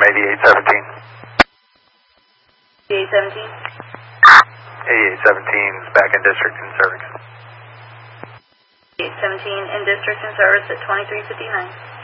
8817. 8817? 8817 is back in district and service. 8817 in district and service at 2359.